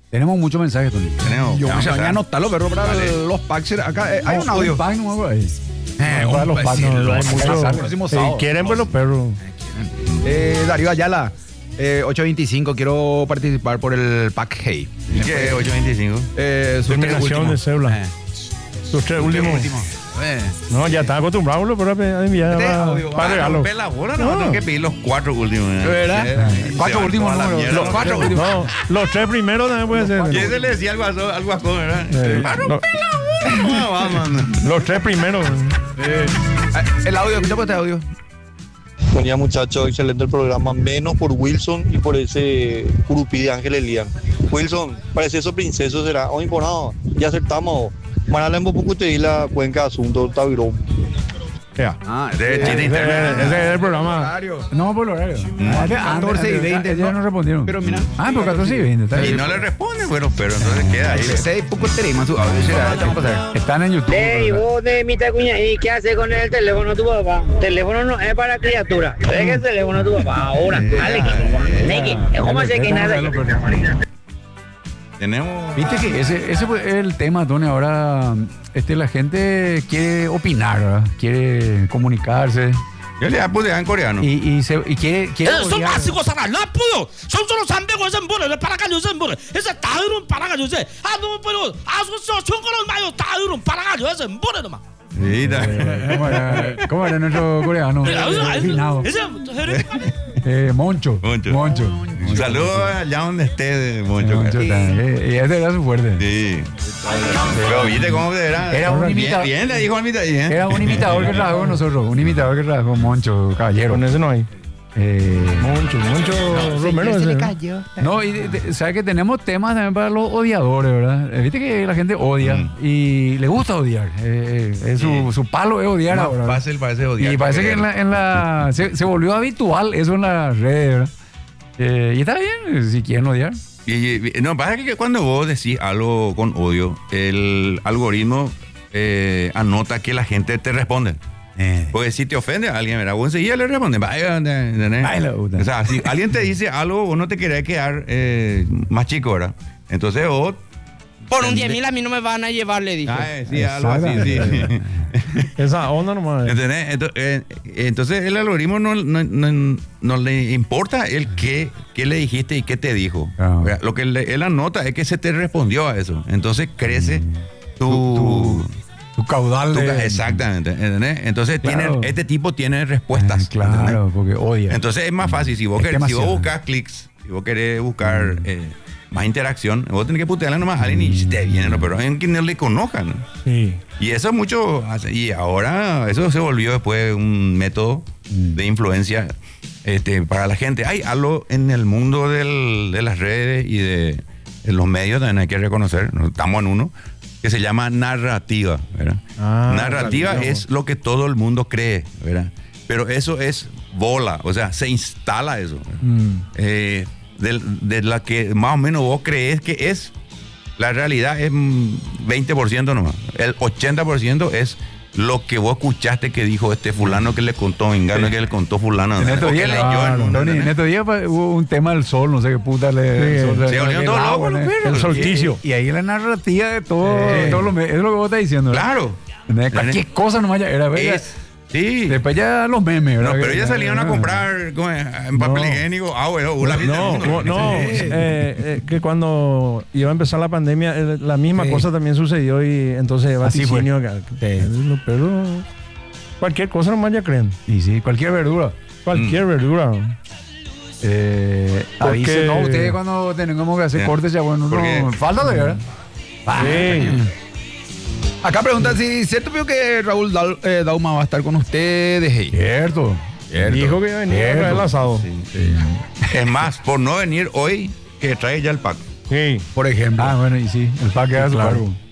Tenemos muchos mensajes, Tony. Yo se van a anotarlo, pero para los packs. Acá hay un audio. Un pack nuevo ahí. Para los packs, no hay mucho. Si quieren, pues los perros. Darío Ayala, 825, quiero participar por el pack Hey. ¿Qué es 825? Terminación de cédula. Sus tres últimos. No, ya está acostumbrado, pero para regalo. La bola, no, tengo que pedir los 4 últimos. ¿Verdad? 4 últimos números. Los 4 últimos. No, los 3 primeros también puede ser. Y ese le decía algo a Con, ¿verdad? Los 3 primeros. El audio, escucha por este audio. Buen día, muchachos, excelente el programa, menos por Wilson y por ese curupí de Ángel Elian. Wilson, parece eso princeso será, o imponado, ya acertamos. Manala en Bopucute y la cuenca asunto Tavirón. Ese es el programa. No, por el horario. 14 y 20. Ellos no respondieron. Pero mira. Por 14 y 20. Está Y bien. no le responden, bueno, pero entonces queda ahí. 6 poco terima su audio. Están en YouTube. Ey, vos de mitad cuña, ¿y qué haces con el teléfono de tu papá? El teléfono no es para criatura. Deja el teléfono de tu papá ahora. Dale, que ¿cómo hace que nada? Tenemos. Viste que ese fue el tema, Tony. Ahora la gente quiere opinar, ¿verdad? Quiere comunicarse. Yo le puse en coreano. Y quiere 좀 마시고 살아 나쁘요 손수로 350원 벌어 팔아가지고 벌어 해서 다으론 팔아가지고 아 너무 벌어 아소서 총거론 마요 다으론 팔아가지고 해서 벌어 놈아 ¿Cómo era nuestro coreano? Finado. Moncho. Un saludo allá donde esté, Moncho. Y ese era su fuerte. Sí. Pero viste cómo era un imitador. Bien, le dijo al mitad. Era un imitador que trabajó con nosotros. Un imitador que trabajó con Moncho, caballero. Con ese no hay. Moncho Romero. Se le cayó. No, y sabes que tenemos temas también para los odiadores, ¿verdad? Viste que la gente odia y le gusta odiar. Su palo es odiar ahora. Fácil parece odiar. Y parece que se volvió habitual eso en las redes, ¿verdad? Y está bien, si quieren odiar. No, pasa que cuando vos decís algo con odio, el algoritmo anota que la gente te responde. Porque si te ofende a alguien, vos enseguida le respondes. O sea, si alguien te dice algo, vos no te querés quedar más chico, ¿verdad? Entonces vos... Por un 10.000 a mí no me van a llevar, le dije. Sí, algo así, sí. Esa onda nomás. ¿Entendés? Entonces el algoritmo no le importa el qué le dijiste y qué te dijo. Lo que él anota es que se te respondió a eso. Entonces crece tu caudal. Exactamente. ¿Entendés? Entonces este tipo tiene respuestas. Claro, ¿entendés? porque odia. Entonces es más fácil. Si vos buscas clics, si vos querés buscar más interacción, vos tenés que putearle nomás a alguien y te viene, ¿no? Pero hay que no le conozcan, ¿no? Sí. Y eso mucho hace. Y ahora eso se volvió después un método de influencia para la gente. Hay algo en el mundo de las redes y de los medios también hay que reconocer, ¿no? Estamos en uno que se llama narrativa, ¿verdad? Narrativa es lo que todo el mundo cree, ¿verdad? Pero eso es bola, o sea, se instala eso. De la que más o menos vos crees que es, la realidad es 20% nomás. El 80% es lo que vos escuchaste que dijo este fulano que le contó Engano, que le contó fulano. En estos días hubo un tema del sol, no sé qué puta se volvieron todos locos los perros. El solsticio. Y ahí la narrativa de todo es lo que vos estás diciendo, ¿verdad? Claro. Cualquier cosa nomás ya era, ¿verdad? Sí. Después ya los memes, ¿verdad? No, pero ya salieron a comprar en papel higiénico. Que cuando iba a empezar la pandemia, la misma cosa también sucedió y entonces vaticinio. Pero cualquier cosa nomás ya creen. Y sí, cualquier verdura. Verdura. Avisen, no, ustedes cuando tengamos que hacer cortes ya, bueno, no, falta de verdad. Acá preguntan si cierto que Raúl Dauma va a estar con ustedes. Cierto. Dijo que iba a venir a traer el asado. Sí. Es más, por no venir hoy, que trae ya el pack. Sí. Por ejemplo. Bueno, y sí, el pack queda a su cargo.